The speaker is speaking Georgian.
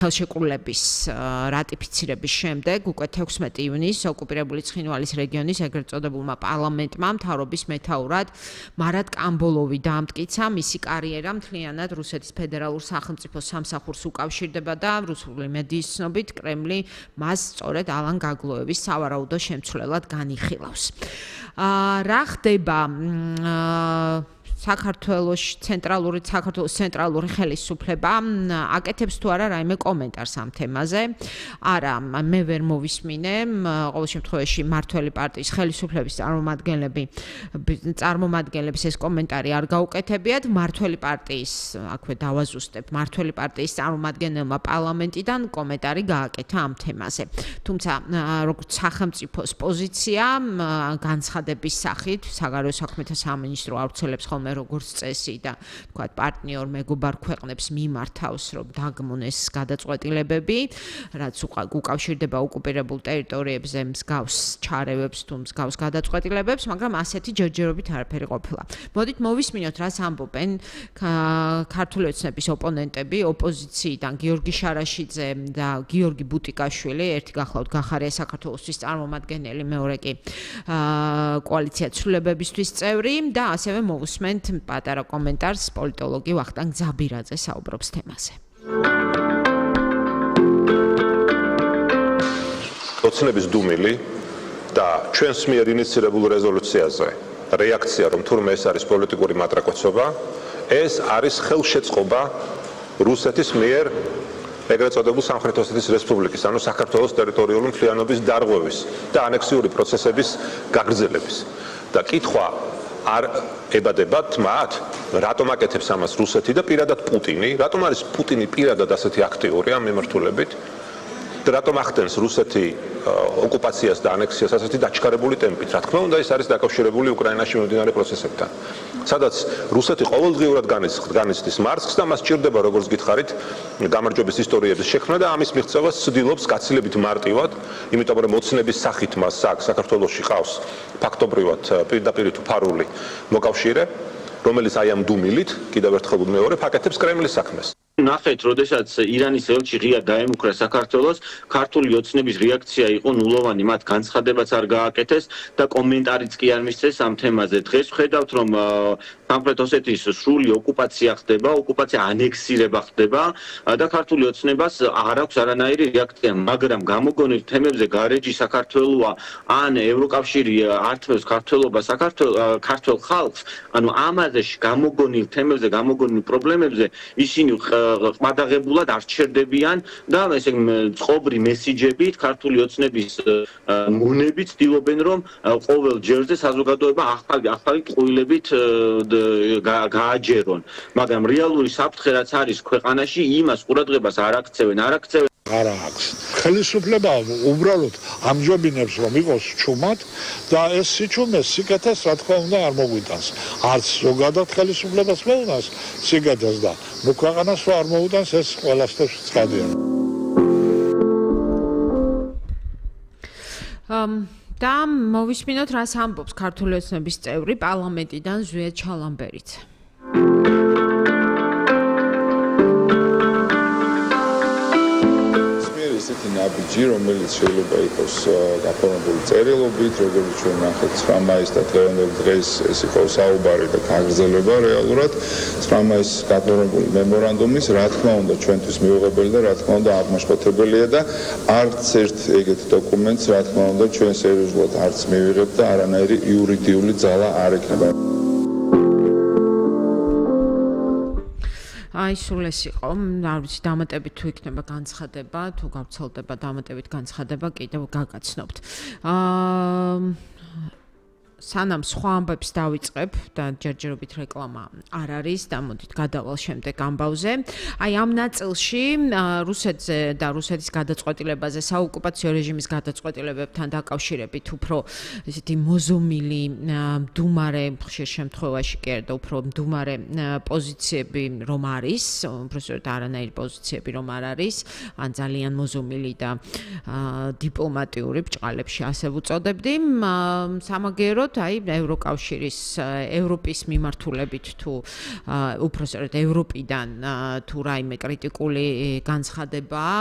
ხელშეკრულების რატიფიცირების შემდეგ უკვე 16 ივნისს ოკუპირებული ცხინვალის რეგიონის ეგრეთ წოდებულმა პარლამენტმა მთავრობის მეთაურად მარატ კამბოლოვი დაამტკიცა მისი კარიერა მთლიანად რუსეთის ფედერალურ სახელმწიფო სამსახურს უკავშირდება და რუსული მედიის ცნობით კრემლი მას სწორედ ალან გაგლოევის სავარაუდო შემცვლელად განიხილავს. რა ხდება საქართველოს ცენტრალური ხელისუფლება აკეთებს თუ არა რაიმე კომენტარს ამ თემაზე. არა, მე ვერ მოვისმინე, ყოველ შემთხვევაში მართველი პარტიის ხელისუფლების წარმომადგენლებს ეს კომენტარი არ გაუკეთებიათ. მართველი პარტიის, აქვე დავაზუსტებ, მართველი პარტიის წარმომადგენელმა პარლამენტიდან კომენტარი გააკეთა ამ თემაზე. თუმცა, როგორც სახელმწიფოს პოზიცია განცხადების სახით, საგარეო საქმეთა სამინისტრო ავრცელებს ხოლმე როგორც წესი და თქვათ პარტნიორ მეგობარ ქვეყნებს მიმართავს, რომ დაგმონ ეს გადაწყვეტილებები, რაც უკავშირდება ოკუპირებულ ტერიტორიებზე მსგავს ჩარევებს თუ მსგავს გადაწყვეტილებებს, მაგრამ ასეთი ჯერჯერობით არაფერი ყოფილა. მოდით მოვისმინოთ, რას ამბობენ ქართული ოცნების ოპონენტები ოპოზიციიდან გიორგი შარაშიძე და გიორგი ბუტიკაშვილი, ერთი გახლავთ გახარია საქართველოსთვის წარმომადგენელი, მეორე კი კოალიცია ცვლილებებისთვის წევრი და ასევე მოვუსმენთ პატარა კომენტარს პოლიტოლოგი ვახტანგ ძაბირაძე საუბრობს თემაზე. ოცნების დუმილი და ჩვენს მიერ ინიცირებულ რეზოლუციაზე რეაქცია, რომ თურმე ეს არის პოლიტიკური მატრაკოცობა, ეს არის ხელშეწყობა რუსეთის მიერ ეგრეთ წოდებულ სამხრეთ ოსეთის რესპუბლიკის, ანუ საქართველოს ტერიტორიული მთლიანობის დარღვევის და ანექსიური პროცესების გაგრძელების. და კითხვა არ ებადებათ მათ, რატომ აკეთებს ამას რუსეთი და პირადად პუტინი, რატომ არის პუტინი პირადად ასეთი აქტიური ამ მიმართულებით და რატომ ახდენს რუსეთი ოკუპაციას და ანექსიას ასეთი დაჩქარებული ტემპით. რა თქმა უნდა, ეს არის დაკავშირებული უკრაინაში მიმდინარე პროცესებთან. სადაც რუსეთი ყოველდღიურად განიცდის მარცხს და მას სჭირდება, როგორც გითხარით, გამარჯვების ისტორიების შექმნა და ამის მიღწევას ცდილობს გაცილებით მარტივად, იმიტომ რომ ოცნების სახით მას აქვს საქართველოში ყავს ფაქტობრივად პირდაპირ თუ ფარული მოკავშირე, რომელიც აი ამ დუმილით, კიდევ ერთხელ ვიმეორებ, აკეთებს კრემლის საქმეს. ნახეთ, როდესაც ირანის ელჩი ღია დაემუქრა საქართველოს, ქართული ოცნების რეაქცია იყო ნულოვანი, მათ განცხადებაც არ გააკეთეს და კომენტარიც კი არ მისცეს ამ თემაზე. დღეს ვხედავთ, რომ სამხრეთ ოსეთის სრული ოკუპაცია ხდება, ოკუპაცია ანექსირება ხდება და ქართული ოცნებას არ აქვს არანაირი რეაქცია, მაგრამ გამოგონილ თემებზე გარეჯი საქართველოა ან ევროკავშირი ართმევს ქართულ ხალხს, ანუ ამაზე გამოგონილ თემებზე, გამოგონილ პრობლემებზე ისინი ყმადაღებულად არ ჩერდებიან და ესე წყობრი მესიჯებით ქართული ოცნების მონებით ცდილობენ, რომ ყოველ ჯერზე საზოგადოება ახალი ყვილებით გააჯერონ. მაგრამ რეალური საფრთხე რაც არის ქვეყანაში, იმას ყურადღებას არ აქცევენ. არა აქვს. ხელისუფლება უბრალოდ ამჯობინებს, რომ იყოს ჩუმად და ეს სიჩუმე სიკეთეს, რა თქმა უნდა, არ მოგვიტანს. არც ზოგადად ხელისუფლებას მეუნას სიკეთეს და ქვეყანას არ მოუტანს, ეს ყველასთვის ცხადია. და მოვისმინოთ, რას ამბობს ქართული ოცნების წევრი პარლამენტიდან ზვიად ჩალამბერიძე. ესეთი ნაბიჯი, რომელიც შეიძლება იყოს გაფორმებული წერილობით, როგორც ჩვენ ნახეთ 9 მაისს და დღევანდელ დღეს ეს იყო საუბარი და გაგრძელება რეალურად 9 მაისს გაფორმებული მემორანდუმის, რა თქმა უნდა, ჩვენთვის მიუღებელი და რა თქმა უნდა აღმაშფოთებელია და არც ერთ ეგეთ დოკუმენტს, რა თქმა უნდა, ჩვენ სერიოზულად არც მივიღებთ და არანაირი იურიდიული ძალა არ ექნება. აი სულ ეს იყო, არ ვიცი, დამატებით თუ იქნება განცხადება, თუ გავრცელდება დამატებით განცხადება, კიდევ გაგაცნობთ. სანამ სხვა ამბებს დავიწყებ და ჯერჯერობით რეკლამა არ არის და მოდით გადავალ შემდეგ ამბავზე. აი ამ ნაწილში რუსეთზე და რუსეთის გადაწყვეტილებაზე, საოკუპაციო რეჟიმის გადაწყვეტილებებთან დაკავშირებით უფრო ესეთი მოზომილი მდუმარე, ხშირ შემთხვევაში კი არა და უფრო მდუმარე პოზიციები რომ არის, უბრალოდ არანაირი პოზიციები რომ არ არის, ან ძალიან მოზომილი და დიპლომატიური ბჭყალებში ასე ვუწოდებდი. სამაგიეროდ ვფიქრობთ, აი ევროკავშირის ევროპის მიმართულებით თუ უпроსტად ევროპიდან თუ რაიმე კრიტიკული განცხადება